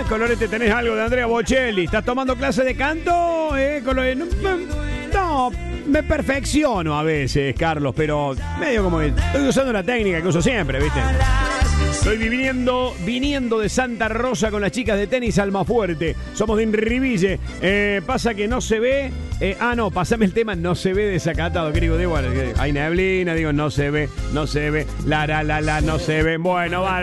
Colorete, tenés algo de Andrea Bocelli. ¿Estás tomando clase de canto? No, me perfecciono a veces, Carlos, pero medio como que estoy usando la técnica que uso siempre, ¿viste? Estoy viniendo de Santa Rosa con las chicas de tenis Almafuerte. Somos de Inribille. Pasa que no se ve. No, pasame el tema, no se ve desacatado. ¿Qué digo? Hay neblina, digo, no se ve. La, no se ve. Bueno, vale.